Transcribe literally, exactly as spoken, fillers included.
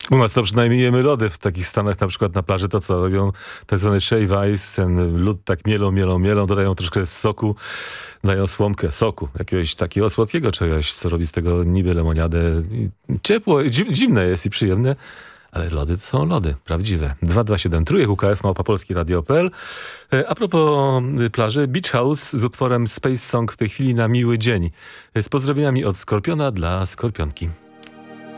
U nas to przynajmniej jemy lody. W takich stanach na przykład na plaży to co robią? Tak zwany shave ice, ten lód tak mielą, mielą, mielą, dodają troszkę soku, dają słomkę soku, jakiegoś takiego słodkiego czegoś, co robi z tego niby lemoniadę. I ciepło, zim, zimne jest i przyjemne, ale lody to są lody, prawdziwe. dwa dwa siedem trójek U K F, małpa polski radio kropka p l. E, A propos y, plaży, Beach House z utworem Space Song w tej chwili na miły dzień. E, Z pozdrowieniami od Skorpiona dla Skorpionki.